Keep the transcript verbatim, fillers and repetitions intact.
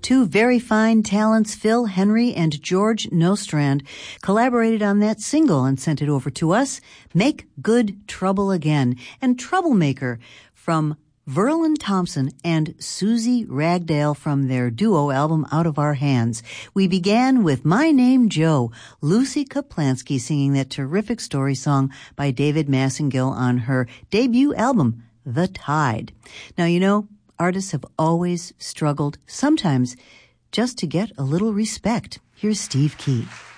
Two very fine talents, Phil Henry and George Nostrand, collaborated on that single and sent it over to us, Make Good Trouble Again, and Troublemaker from Verlin Thompson and Susie Ragdale from their duo album Out of Our Hands. We began with My Name Joe, Lucy Kaplansky singing that terrific story song by David Massengill on her debut album, The Tide. Now, you know, artists have always struggled, sometimes just to get a little respect. Here's Steve Key.